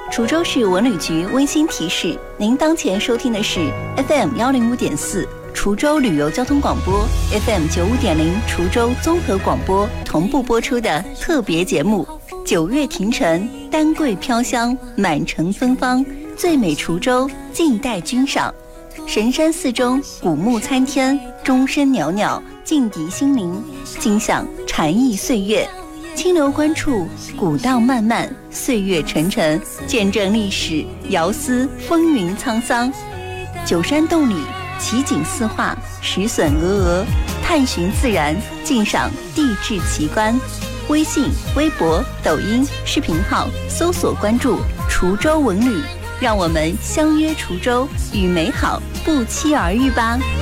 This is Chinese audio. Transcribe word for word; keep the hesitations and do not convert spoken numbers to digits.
滁州市文旅局温馨提示：您当前收听的是 F M 幺零五点四滁州旅游交通广播 ，F M 九五点零滁州综合广播同步播出的特别节目《九月庭城，丹桂飘香，满城芬芳，最美滁州静待君赏》。神山寺中古木参天，钟声袅袅，静涤心灵，尽享禅意岁月。清流关处，古道漫漫，岁月沉沉，见证历史，遥思风云沧桑。九山洞里奇景四画，石笋峨峨，探寻自然，尽赏地质奇观。微信、微博、抖音视频号搜索关注滁州文旅，让我们相约滁州，与美好不期而遇吧。